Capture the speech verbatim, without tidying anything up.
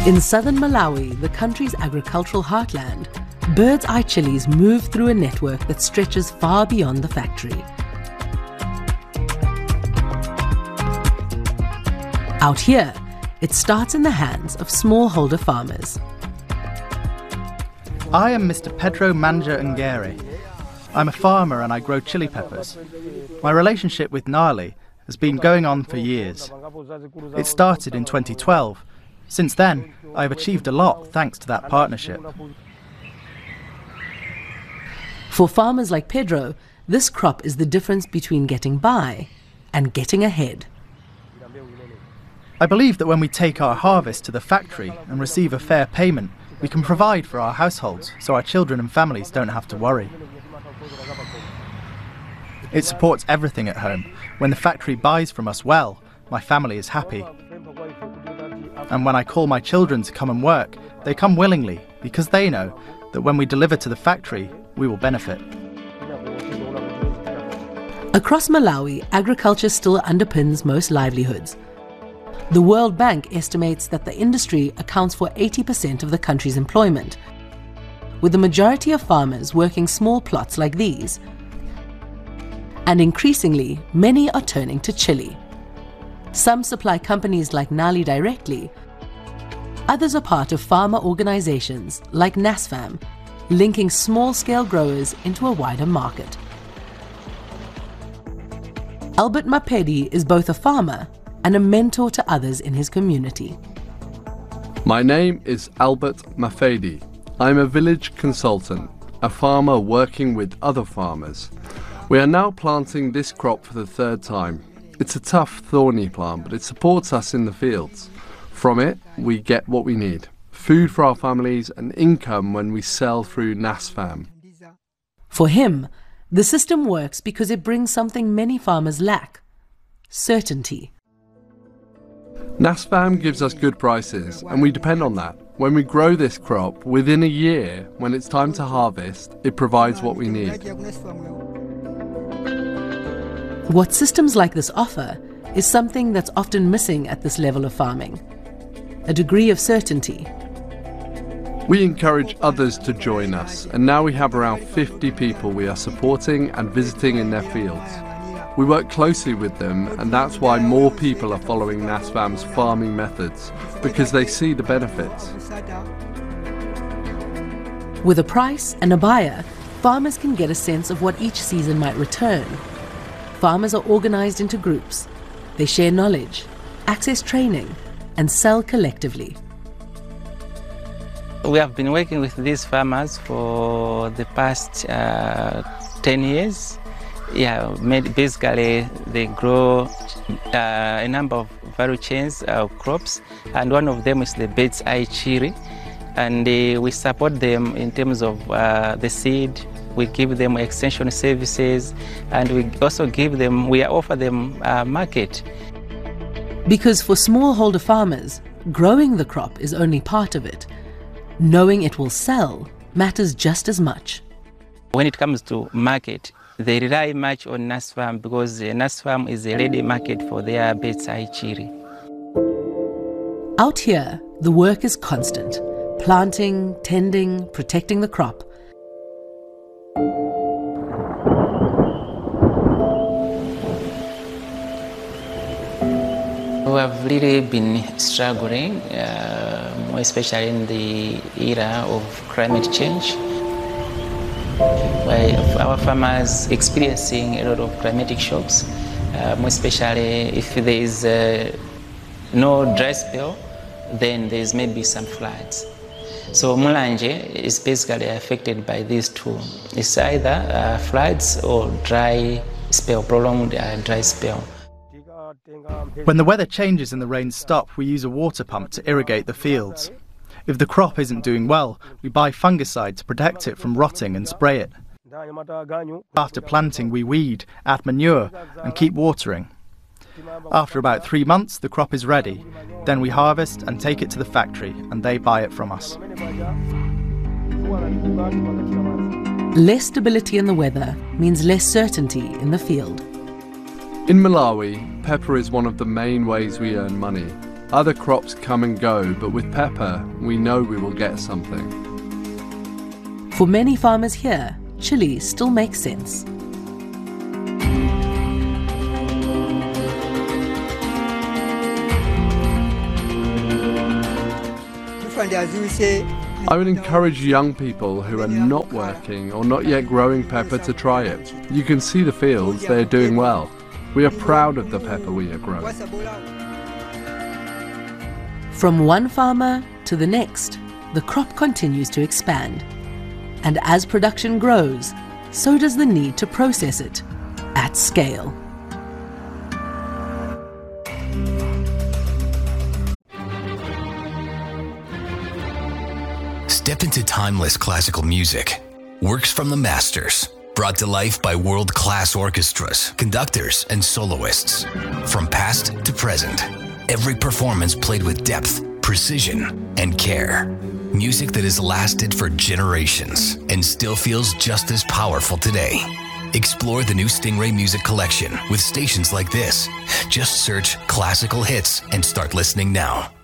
In southern Malawi, the country's agricultural heartland, Bird's Eye chilies move through a network that stretches far beyond the factory. Out here, it starts in the hands of smallholder farmers. I am Mister Pedro Manja Ngere. I'm a farmer and I grow chili peppers. My relationship with Nali has been going on for years. It started in twenty twelve. Since then, I have achieved a lot thanks to that partnership. For farmers like Pedro, this crop is the difference between getting by and getting ahead. I believe that when we take our harvest to the factory and receive a fair payment, we can provide for our households so our children and families don't have to worry. It supports everything at home. When the factory buys from us well, my family is happy. And when I call my children to come and work, they come willingly because they know that when we deliver to the factory, we will benefit. Across Malawi, agriculture still underpins most livelihoods. The World Bank estimates that the industry accounts for eighty percent of the country's employment, with the majority of farmers working small plots like these. And increasingly, many are turning to chili. Some supply companies like Nali directly. Others are part of farmer organizations like NASFAM, linking small-scale growers into a wider market. Albert Mapedi is both a farmer and a mentor to others in his community. My name is Albert Mapedi. I'm a village consultant, a farmer working with other farmers. We are now planting this crop for the third time. It's a tough, thorny plant, but it supports us in the fields. From it, we get what we need: food for our families and income when we sell through NASFAM. For him, the system works because it brings something many farmers lack: certainty. NASFAM gives us good prices, and we depend on that. When we grow this crop, within a year, when it's time to harvest, it provides what we need. What systems like this offer is something that's often missing at this level of farming: a degree of certainty. We encourage others to join us, and now we have around fifty people we are supporting and visiting in their fields. We work closely with them, and that's why more people are following NASFAM's farming methods, because they see the benefits. With a price and a buyer, farmers can get a sense of what each season might return. Farmers are organized into groups. They share knowledge, access training, and sell collectively. We have been working with these farmers for the past uh, ten years. Yeah, basically they grow uh, a number of value chains of crops, and one of them is the Bird's Eye chili. And uh, we support them in terms of uh, the seed. We give them extension services, and we also give them, we offer them a market. Because for smallholder farmers, growing the crop is only part of it. Knowing it will sell matters just as much. When it comes to market, they rely much on NASFAM because NASFAM is a ready market for their Bird's Eye chili. Out here, the work is constant: planting, tending, protecting the crop. We have really been struggling, uh, more especially in the era of climate change, where our farmers experiencing a lot of climatic shocks, uh, more especially if there is uh, no dry spell, then there is maybe some floods. So Mulanje is basically affected by these two. It's either uh, floods or dry spell, prolonged uh, dry spell. When the weather changes and the rains stop, we use a water pump to irrigate the fields. If the crop isn't doing well, we buy fungicide to protect it from rotting and spray it. After planting, we weed, add manure, and keep watering. After about three months, the crop is ready. Then we harvest and take it to the factory, and they buy it from us. Less stability in the weather means less certainty in the field. In Malawi, pepper is one of the main ways we earn money. Other crops come and go, but with pepper, we know we will get something. For many farmers here, chili still makes sense. I would encourage young people who are not working or not yet growing pepper to try it. You can see the fields, they are doing well. We are proud of the pepper we are growing. From one farmer to the next, the crop continues to expand. And as production grows, so does the need to process it at scale. Step into timeless classical music. Works from the masters, brought to life by world-class orchestras, conductors, and soloists. From past to present, every performance played with depth, precision, and care. Music that has lasted for generations and still feels just as powerful today. Explore the new Stingray Music Collection with stations like this. Just search classical hits and start listening now.